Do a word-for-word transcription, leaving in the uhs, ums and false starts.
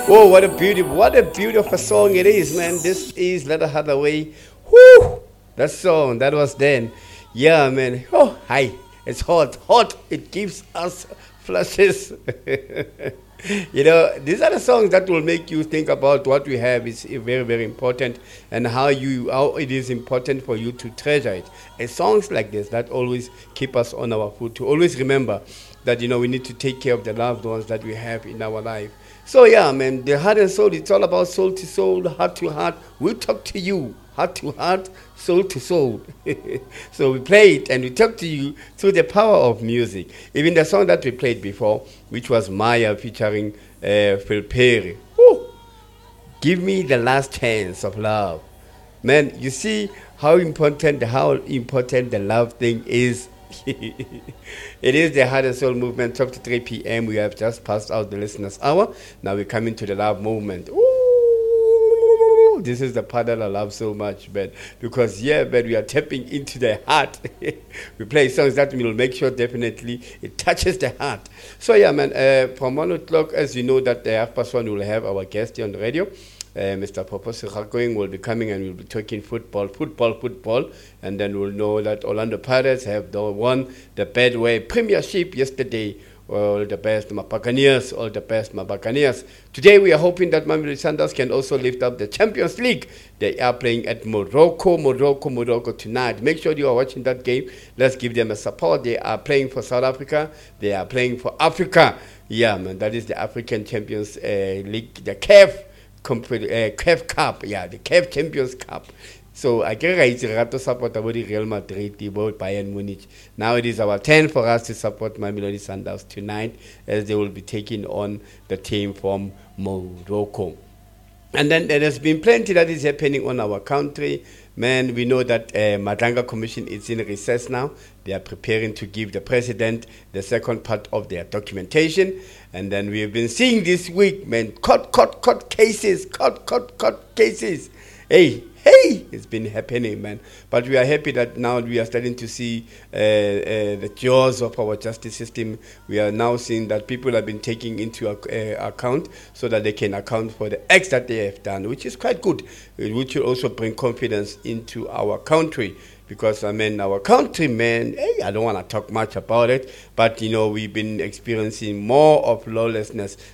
Oh, what a beauty, what a beautiful song it is, man. This is Letter Hathaway. Whoo! That song, that was then. Yeah, man. Oh, hi. It's hot, hot. It gives us flushes. You know, these are the songs that will make you think about what we have is very, very important, and how you how it is important for you to treasure it. And songs like this that always keep us on our foot, to always remember that, you know, we need to take care of the loved ones that we have in our life. So yeah, man, the heart and soul, it's all about soul to soul, heart to heart. We talk to you, heart to heart, soul to soul. So we play it and we talk to you through the power of music. Even the song that we played before, which was Maya featuring uh, Phil Perry. Woo! Give me the last chance of love. Man, you see how important how important the love thing is. It is the Heart and Soul Movement, twelve to three p.m. We have just passed out the listeners' hour. Now we're coming to the love movement. Ooh, this is the part that I love so much, man. Because, yeah, man, we are tapping into the heart. We play songs that will make sure definitely it touches the heart. So, yeah, man, uh, from one o'clock, as you know, that the half past one, we'll have our guest here on the radio. Uh, Mister Poposi Rakoing will be coming and we'll be talking football, football, football. And then we'll know that Orlando Pirates have the won the Bedway Premiership yesterday. All the best, my Buccaneers. All the best, my Buccaneers. Today we are hoping that Mamelodi Sundowns can also lift up the Champions League. They are playing at Morocco, Morocco, Morocco tonight. Make sure you are watching that game. Let's give them a support. They are playing for South Africa. They are playing for Africa. Yeah, man, that is the African Champions uh, League, the C A F. Complete, uh, C A F Cup, yeah, the C A F Champions Cup. So I get right to support about Real Madrid, about Bayern Munich. Now it is our turn for us to support Mamelodi Sundowns tonight, as they will be taking on the team from Morocco. And then there has been plenty that is happening on our country. Man, we know that uh, Madanga Commission is in recess now. They are preparing to give the president the second part of their documentation. And then we have been seeing this week, man, court, court, court cases, court, court, court cases. Hey, hey, it's been happening, man. But we are happy that now we are starting to see uh, uh, the jaws of our justice system. We are now seeing that people have been taking into uh, account so that they can account for the acts that they have done, which is quite good, which will also bring confidence into our country. Because, I mean, our country, man, hey, I don't want to talk much about it, but, you know, we've been experiencing more of lawlessness